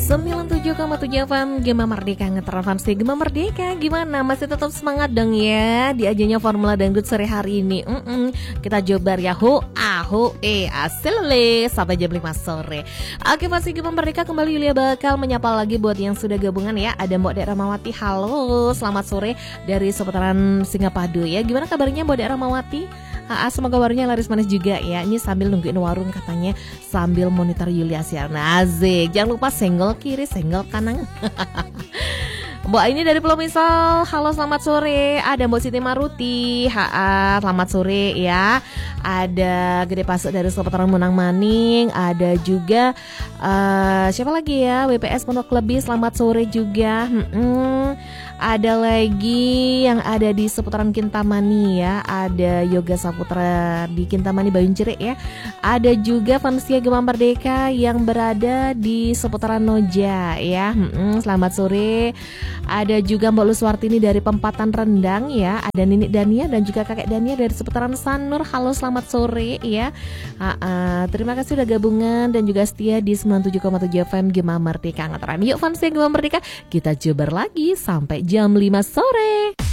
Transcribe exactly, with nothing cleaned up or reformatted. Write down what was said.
sembilan puluh tujuh koma tujuh F M Gema Merdeka ngeterapkan sih Gema Merdeka. Gimana? Masih tetap semangat dong ya di ajanya Formula Dangdut sore hari ini. Mm-mm. Kita jobar ya hu ahu eh asilele sampai jam lima sore. Oke, pasti Gema Merdeka kembali Yulia bakal menyapa lagi buat yang sudah gabungan ya. Ada Mbok Dek Ramawati. Halo, selamat sore dari seputaran Singapadu ya. Gimana kabarnya Mbok Dek Ramawati? Ha, semoga kabarnya laris manis juga ya. Ini sambil nungguin warung katanya, sambil monitor Yulia siaran. Asik. Jangan lupa senggol kiri, senggol kanan. Mbak ini dari Pulau Misal. Halo, selamat sore. Ada Mbak Siti Maruti. Ha, selamat sore ya. Ada Gede Pasuk dari seputaran Munang Maning. Ada juga uh, siapa lagi ya? W P S Pondok Lebih. Selamat sore juga. Hmm-mm. Ada lagi yang ada di seputaran Kintamani ya. Ada Yoga Saputra di Kintamani Bayun Cerik ya. Ada juga Fansia Gema Merdeka yang berada di seputaran Noja ya. Hmm, selamat sore. Ada juga Mbak Luswartini dari Pempatan Rendang ya. Ada Ninik Dania dan juga Kakek Dania dari seputaran Sanur. Halo, selamat sore ya. Ha, uh, terima kasih udah gabungan dan juga setia di sembilan puluh tujuh koma tujuh F M Gema Merdeka Ngataran. Yuk Fansia Gema Merdeka, kita jabar lagi sampai jam lima sore.